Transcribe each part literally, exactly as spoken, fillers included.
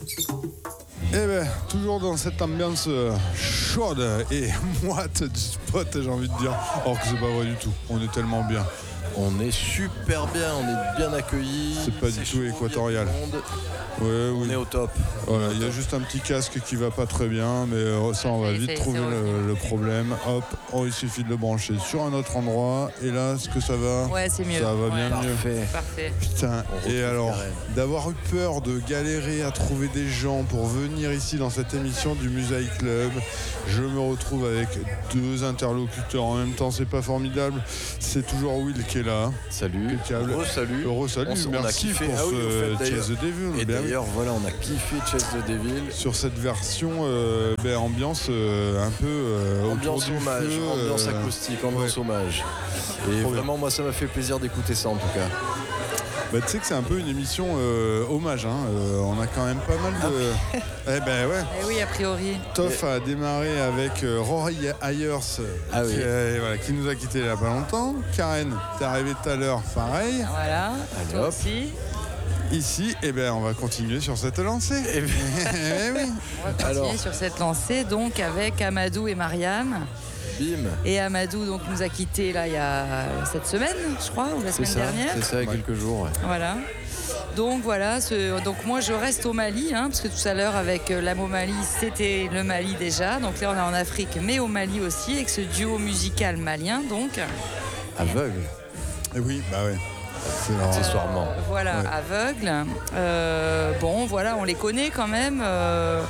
Eh ben, toujours dans cette ambiance chaude et moite du spot, j'ai envie de dire. Or que c'est pas vrai du tout, on est tellement bien. On est super bien, on est bien accueillis. C'est pas du tout équatorial. Ouais, on oui. est au top. Voilà, il y a juste un petit casque qui va pas très bien, mais ça on va Oui, vite c'est- trouver c'est le, le problème. Hop, oh, il suffit de le brancher sur un autre endroit et là, est-ce que ça va? Ouais, c'est mieux. Ça va bien Ouais. mieux. Parfait. Parfait. Putain, On et retrouve alors, Karen. d'avoir eu peur de galérer à trouver des gens pour venir ici dans cette émission du Musaï Club, je me retrouve avec deux interlocuteurs en même temps, c'est pas formidable. C'est toujours Will qui est là. Salut. Impeccable. Heureux salut. Heureux salut, On s- on a merci kiffé. pour Ah oui, au fait, ce d'ailleurs. Chase the Devil. Et Ben oui. d'ailleurs, voilà, on a kiffé Chase the Devil. Sur cette version euh, ben, ambiance euh, un peu euh, Ambiance autour du hommage, feu, ambiance euh, acoustique, ambiance hommage. Et Trop vraiment, moi, ça m'a fait plaisir d'écouter ça en tout cas. bah, tu sais que c'est un peu une émission euh, hommage, hein. Euh, on a quand même pas mal de... eh ben ouais. Eh oui, a priori. Toff a démarré avec euh, Rory Ayers Ah qui, oui. euh, voilà, qui nous a quitté il y a pas longtemps. Karen, t'es arrivé tout à l'heure, pareil. Voilà. Allez, Toi hop. aussi. Ici, eh ben, on va continuer sur cette lancée. Et puis- Eh oui. On va continuer Alors. sur cette lancée, donc avec Amadou et Mariam. Bim. Et Amadou donc nous a quittés là il y a cette semaine, je crois, ou la C'est semaine ça, dernière. c'est ça, il y a quelques jours. Ouais. Voilà. Donc voilà, ce- donc moi je reste au Mali, hein, parce que tout à l'heure avec euh, l'Amo Mali, c'était le Mali déjà. Donc là on est en Afrique, mais au Mali aussi, avec ce duo musical malien. Donc Aveugle, Eh oui, bah ouais. C'est leur- accessoirement. voilà, Ouais. aveugle. Euh, bon voilà, on les connaît quand même. euh,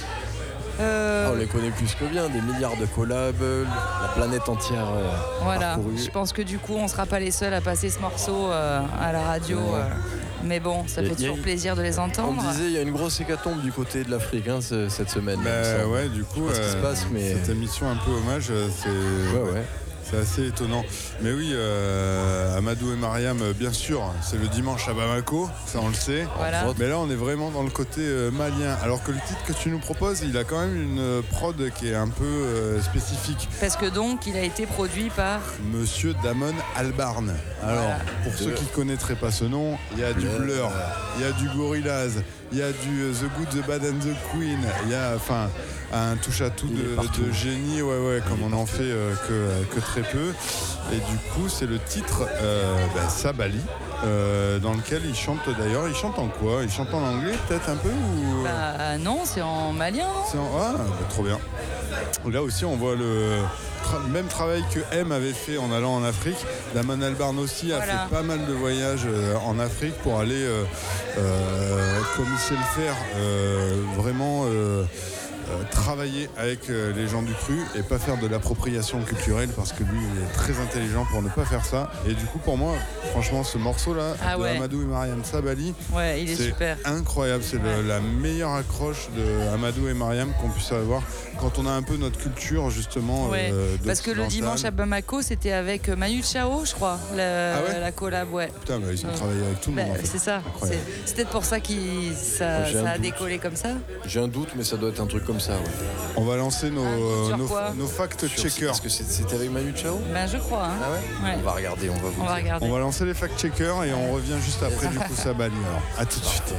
euh, Ah, on les connaît plus que bien, des milliards de collabs, la planète entière euh, Voilà, parcourue. je pense que du coup on ne sera pas les seuls à passer ce morceau euh, à la radio. Ouais. euh, mais bon, ça Y a- fait y a toujours une- plaisir de les On entendre. disait, il y a une grosse hécatombe du côté de l'Afrique hein, ce- cette semaine. Bah, il me semble. ouais, du coup, Je sais pas ce qui se euh, passe, mais- cette émission un peu hommage, euh, c'est Ouais, ouais. c'est assez étonnant. Mais oui, euh, Amadou et Mariam, euh, bien sûr, c'est le dimanche à Bamako, ça on le sait. Voilà. Entre autres. Mais là, on est vraiment dans le côté euh, malien. Alors que le titre que tu nous proposes, il a quand même une euh, prod qui est un peu euh, spécifique. Parce que donc il a été produit par Monsieur Damon Albarn. Alors, Voilà. pour ceux qui connaîtraient pas ce nom, il y a du Blur. Blur, il y a du Gorillaz, il y a du euh, The Good, The Bad and The Queen, il y a enfin un touche-à-tout Il est de, partout. de génie, ouais, ouais, comme on en fait euh, que, que très peu. Et du coup, c'est le titre euh, bah, Sabali, euh, dans lequel il chante d'ailleurs. Il chante en quoi? Il chante en anglais, peut-être un peu ou... Bah non, c'est en malien, non? C'est en- Ah, bah, trop bien. Là aussi, on voit le tra- même travail que M avait fait en allant en Afrique. Damon Albarn aussi a Voilà. fait pas mal de voyages euh, en Afrique pour aller, euh, euh, comme il sait le faire, euh, vraiment euh, euh, travailler avec euh, les gens du cru et pas faire de l'appropriation culturelle parce que lui, il est très intelligent pour ne pas faire ça. Et du coup, pour moi, franchement, ce morceau-là Ah de ouais. Amadou et Mariam Sabali, Ouais, il est, c'est super. incroyable, c'est le- Ouais. la meilleure accroche de Amadou et Mariam qu'on puisse avoir quand on a un peu notre culture justement. Ouais, euh, parce que le d'occidentale. dimanche à Bamako, c'était avec Manu Chao, je crois, la, Ah ouais la collab, ouais. Putain, bah, ils ont Ouais. travaillé avec tout le Bah, monde. en fait. c'est ça. Incroyable. C'est c'est peut-être pour ça que ça, J'ai un ça a doute. décollé comme ça. J'ai un doute, mais ça doit être un truc comme ça. Ouais. On va lancer nos, Un doute sur nos, quoi nos fact-checkers. Parce que c'est- c'était avec Manu Chao. Ben je crois. Hein. Ah ouais, Ouais. On va regarder, on va vous On va dire. regarder. On va lancer les fact-checkers et on revient juste après du coup Sabali. Alors, à tout de suite.